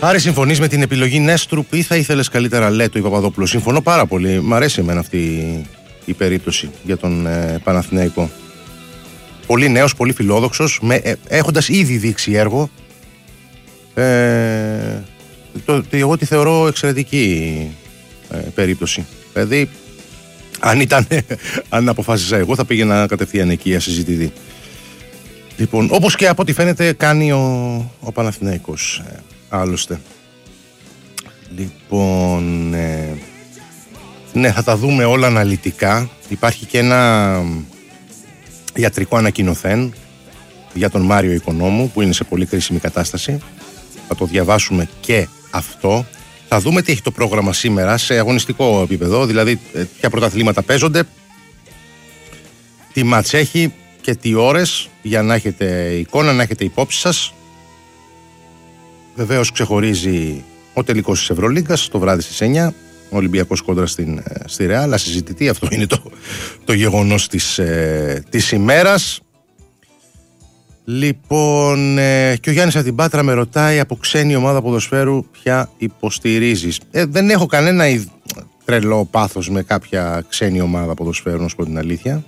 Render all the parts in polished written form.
Άρη, συμφωνείς με την επιλογή Νέστρουπ ή θα ήθελες καλύτερα Λέτο ή Παπαδόπουλο? Συμφωνώ πάρα πολύ. Μ' αρέσει εμένα αυτή η περίπτωση για τον Παναθηναϊκό. Πολύ νέος, πολύ φιλόδοξος, έχοντας ήδη δείξει έργο. Εγώ τη θεωρώ εξαιρετική περίπτωση. Δηλαδή, αν αποφάσισα εγώ, θα πήγαινα κατευθείαν εκεί ασυζητητή. Λοιπόν, όπως και από ό,τι φαίνεται κάνει ο Παναθηναϊκός, άλλωστε. Λοιπόν, ναι, θα τα δούμε όλα αναλυτικά. Υπάρχει και ένα ιατρικό ανακοινωθέν για τον Μάριο Οικονόμου, που είναι σε πολύ κρίσιμη κατάσταση. Θα το διαβάσουμε και αυτό. Θα δούμε τι έχει το πρόγραμμα σήμερα σε αγωνιστικό επίπεδο, δηλαδή ποια πρωταθλήματα παίζονται, τι μάτς έχει και τι ώρες, για να έχετε εικόνα, να έχετε υπόψη σας. Βεβαίως ξεχωρίζει ο τελικός της Ευρωλίγκας το βράδυ στις 9, ο Ολυμπιακός κόντρα στη Ρεάλ. Ασυζητητή, αυτό είναι το γεγονός της ημέρας. Λοιπόν, και ο Γιάννης από την Πάτρα με ρωτάει, από ξένη ομάδα ποδοσφαίρου ποια υποστηρίζεις? Δεν έχω κανένα τρελό πάθος με κάποια ξένη ομάδα ποδοσφαίρου, να σου πω την αλήθεια.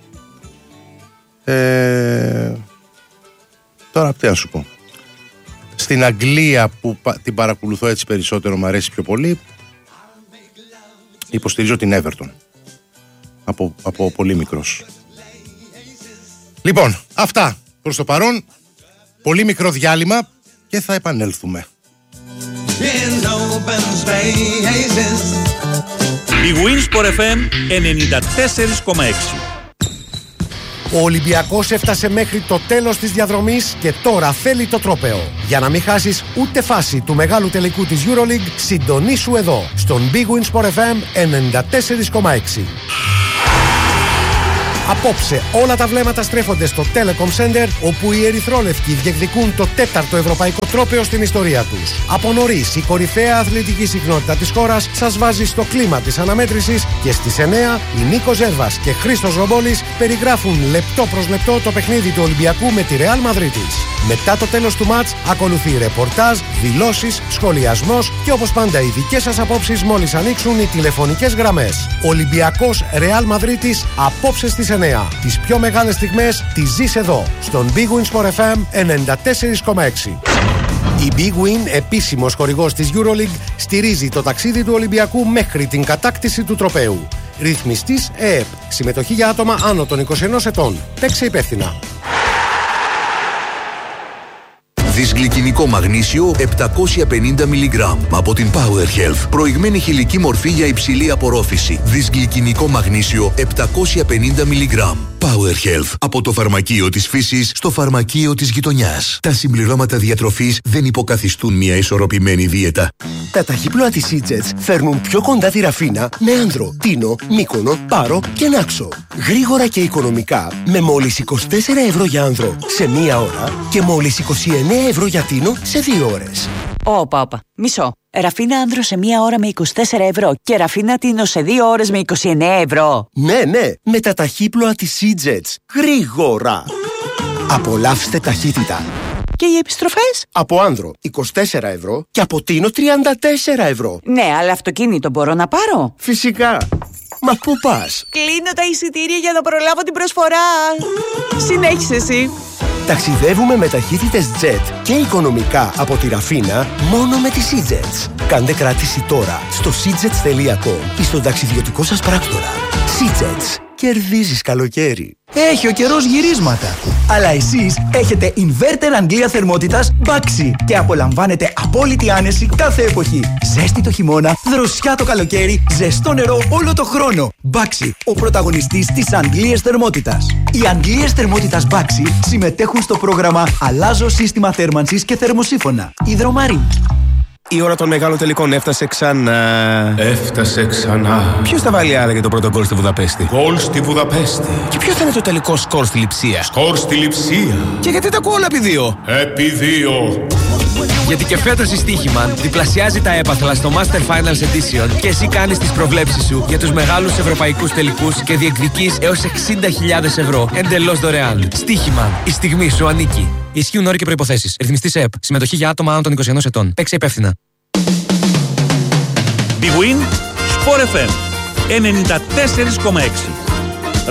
Τώρα τι να σου πω. Στην Αγγλία, που την παρακολουθώ έτσι περισσότερο, μου αρέσει πιο πολύ, υποστηρίζω την Everton από πολύ μικρός. Λοιπόν, αυτά προς το παρόν. Πολύ μικρό διάλειμμα και θα επανέλθουμε. Η Winsport FM 94,6. Ο Ολυμπιακός έφτασε μέχρι το τέλος της διαδρομής και τώρα θέλει το τρόπαιο. Για να μην χάσεις ούτε φάση του μεγάλου τελικού της EuroLeague, συντονίσου εδώ, στον Big Win Sport FM 94,6. Απόψε όλα τα βλέμματα στρέφονται στο Telecom Center, όπου οι ερυθρόλευκοι διεκδικούν το 4ο ευρωπαϊκό τρόπαιο στην ιστορία τους. Από νωρίς η κορυφαία αθλητική συχνότητα της χώρας σας βάζει στο κλίμα της αναμέτρησης και στις 9 οι Νίκος Ζέρβας και Χρήστος Ρομπόλης περιγράφουν λεπτό προς λεπτό το παιχνίδι του Ολυμπιακού με τη Ρεάλ Μαδρίτης. Μετά το τέλος του μάτς ακολουθεί ρεπορτάζ, δηλώσεις, σχολιασμός και όπως πάντα οι δικές σας απόψεις μόλις ανοίξουν οι τηλεφωνικές γραμμές. Ολυμπιακός Ρεάλ Μαδρίτης απόψε στις 9. Τις πιο μεγάλες στιγμές τις ζεις εδώ, στον Big Win Sport FM 94,6. Η Big Win, επίσημος χορηγός της EuroLeague, στηρίζει το ταξίδι του Ολυμπιακού μέχρι την κατάκτηση του τροπαίου. Ρυθμιστής ΕΕΠ. Συμμετοχή για άτομα άνω των 21 ετών. Παίξε υπεύθυνα. Δυσγλυκινικό μαγνήσιο 750 mg από την Power Health. Προηγμένη χηλική μορφή για υψηλή απορρόφηση. Δυσγλυκινικό μαγνήσιο 750 mg. Power Health. Από το φαρμακείο της φύσης στο φαρμακείο της γειτονιάς. Τα συμπληρώματα διατροφής δεν υποκαθιστούν μια ισορροπημένη δίαιτα. Τα ταχύπλοα της Eatjets φέρνουν πιο κοντά τη Ραφίνα με Άνδρο, Τίνο, Μύκονο, Πάρο και Νάξο. Γρήγορα και οικονομικά, με μόλις 24 ευρώ για Άνδρο σε μία ώρα και μόλις 29 ευρώ για Τίνο σε 2 ώρες. Όπα, μισό. Ραφίνα Άνδρο σε μία ώρα με 24 ευρώ και Ραφίνα Τίνο σε 2 ώρες με 29 ευρώ. Ναι, με τα ταχύπλοα της Eatjets. Γρήγορα. Απολαύστε ταχύτητα. Και οι επιστροφές? Από Άνδρο 24 ευρώ και από Τίνο 34 ευρώ. Ναι, αλλά αυτοκίνητο μπορώ να πάρω? Φυσικά. Μα πού πας? Κλείνω τα εισιτήρια για να προλάβω την προσφορά. Συνέχισε εσύ. Ταξιδεύουμε με ταχύτητες jet και οικονομικά από τη Ραφίνα μόνο με τις Eatjets. Κάντε κράτηση τώρα στο seatjets.com ή στον ταξιδιωτικό σας πράκτορα. Eatjets. Κερδίζεις καλοκαίρι. Έχει ο καιρός γυρίσματα. Αλλά εσείς έχετε inverter Αγγλία θερμότητας Baxi και απολαμβάνετε απόλυτη άνεση κάθε εποχή. Ζέστη το χειμώνα, δροσιά το καλοκαίρι, ζεστό νερό όλο το χρόνο. Baxi, ο πρωταγωνιστής της Αγγλίας θερμότητας. Οι Αγγλίες θερμότητας Baxi συμμετέχουν στο πρόγραμμα Αλλάζω σύστημα θέρμανσης και θερμοσύφωνα. Υδρομάριν. Η ώρα των μεγάλων τελικών έφτασε ξανά. Έφτασε ξανά. Ποιος θα βάλει άρα για το πρώτο γκολ στη Βουδαπέστη? Γκολ στη Βουδαπέστη. Και ποιο θα είναι το τελικό σκορ στη Λειψία? Σκορ στη Λειψία. Και γιατί τα ακούω όλα επί 2? Επί 2. Γιατί και φέτος η Στοίχημαν διπλασιάζει τα έπαθλα στο Master Finals Edition και εσύ κάνεις τις προβλέψεις σου για τους μεγάλους ευρωπαϊκούς τελικούς και διεκδικείς έως 60.000 ευρώ εντελώς δωρεάν. Στοίχημαν. Η στιγμή σου ανήκει. Ισχύουν όροι και προϋποθέσεις. Ρυθμιστής ΕΕΠ. Συμμετοχή για άτομα άνω των 21 ετών. Παίξε υπεύθυνα. Big Win, Sport FM 94,6.